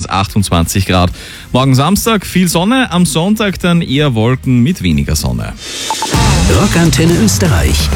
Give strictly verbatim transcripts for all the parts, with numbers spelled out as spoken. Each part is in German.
und achtundzwanzig Grad. Morgen Samstag viel Sonne, am Sonntag dann eher Wolken mit weniger Sonne. Rockantenne Österreich.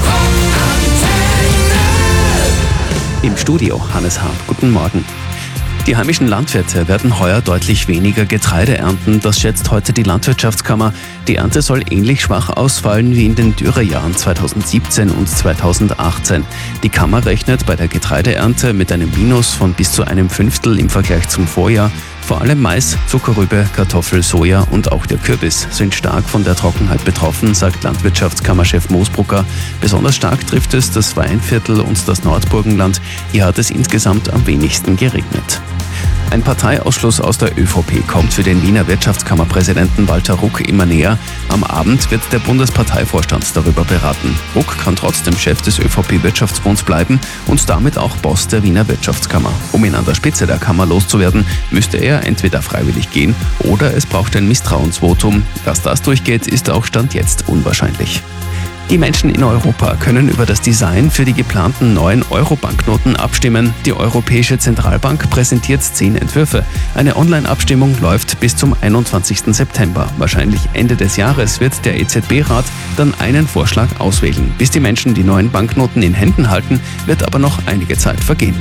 Im Studio Hannes Hart. Guten Morgen. Die heimischen Landwirte werden heuer deutlich weniger Getreide ernten. Das schätzt heute die Landwirtschaftskammer. Die Ernte soll ähnlich schwach ausfallen wie in den Dürrejahren zweitausendsiebzehn und zweitausendachtzehn. Die Kammer rechnet bei der Getreideernte mit einem Minus von bis zu einem Fünftel im Vergleich zum Vorjahr. Vor allem Mais, Zuckerrübe, Kartoffel, Soja und auch der Kürbis sind stark von der Trockenheit betroffen, sagt Landwirtschaftskammerchef Moosbrucker. Besonders stark trifft es das Weinviertel und das Nordburgenland. Hier hat es insgesamt am wenigsten geregnet. Ein Parteiausschluss aus der ÖVP kommt für den Wiener Wirtschaftskammerpräsidenten Walter Ruck immer näher. Am Abend wird der Bundesparteivorstand darüber beraten. Ruck kann trotzdem Chef des ÖVP-Wirtschaftsbunds bleiben und damit auch Boss der Wiener Wirtschaftskammer. Um ihn an der Spitze der Kammer loszuwerden, müsste er entweder freiwillig gehen oder es braucht ein Misstrauensvotum. Dass das durchgeht, ist auch Stand jetzt unwahrscheinlich. Die Menschen in Europa können über das Design für die geplanten neuen Euro-Banknoten abstimmen. Die Europäische Zentralbank präsentiert zehn Entwürfe. Eine Online-Abstimmung läuft bis zum einundzwanzigsten September. Wahrscheinlich Ende des Jahres wird der E Z B-Rat dann einen Vorschlag auswählen. Bis die Menschen die neuen Banknoten in Händen halten, wird aber noch einige Zeit vergehen.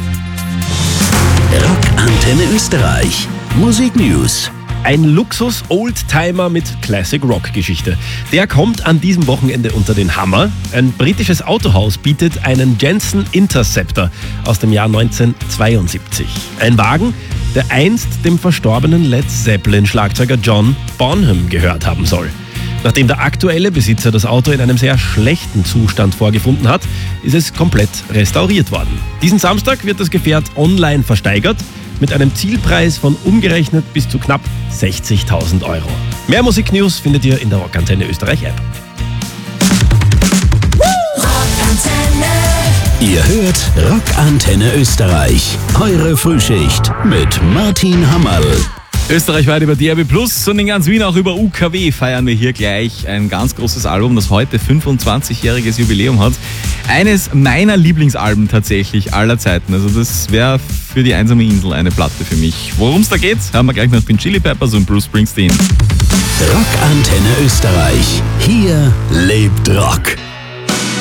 Rockantenne Österreich. Musik News. Ein Luxus-Oldtimer mit Classic-Rock-Geschichte. Der kommt an diesem Wochenende unter den Hammer. Ein britisches Autohaus bietet einen Jensen Interceptor aus dem Jahr neunzehnhundertzweiundsiebzig. Ein Wagen, der einst dem verstorbenen Led Zeppelin-Schlagzeuger John Bonham gehört haben soll. Nachdem der aktuelle Besitzer das Auto in einem sehr schlechten Zustand vorgefunden hat, ist es komplett restauriert worden. Diesen Samstag wird das Gefährt online versteigert, mit einem Zielpreis von umgerechnet bis zu knapp sechzigtausend Euro. Mehr Musiknews findet ihr in der Rockantenne Österreich App. Ihr hört Rockantenne Österreich. Eure Frühschicht mit Martin Hammerl. Österreichweit über D R B Plus und in ganz Wien auch über U K W feiern wir hier gleich ein ganz großes Album, das heute fünfundzwanzigjähriges Jubiläum hat. Eines meiner Lieblingsalben tatsächlich aller Zeiten. Also das wäre für die einsame Insel eine Platte für mich. Worum es da geht, haben wir gleich noch den Chili Peppers und Bruce Springsteen. Rockantenne Österreich. Hier lebt Rock.